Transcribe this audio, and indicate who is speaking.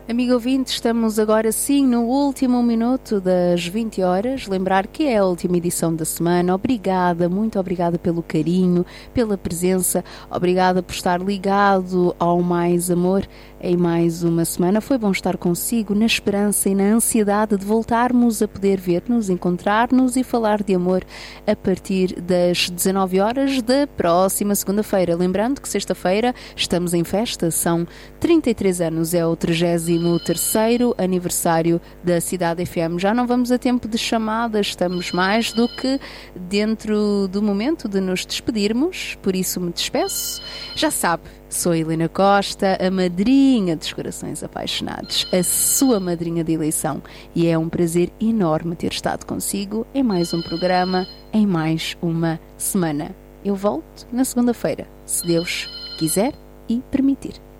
Speaker 1: Amigo ouvinte, estamos agora sim no último minuto das 20 horas. Lembrar que é a última edição da semana. Obrigada, muito obrigada pelo carinho, pela presença. Obrigada por estar ligado ao Mais Amor em mais uma semana. Foi bom estar consigo na esperança e na ansiedade de voltarmos a poder ver-nos, encontrar-nos e falar de amor a partir das 19 horas da próxima segunda-feira. Lembrando que sexta-feira estamos em festa, são 33 anos, é o 33º aniversário da Cidade FM. Já não vamos a tempo de chamadas, estamos mais do que dentro do momento de nos despedirmos, por isso me despeço. Já sabe, sou a Helena Costa, a madrinha dos corações apaixonados, a sua madrinha de eleição, e é um prazer enorme ter estado consigo em mais um programa, em mais uma semana. Eu volto na segunda-feira, se Deus quiser e permitir.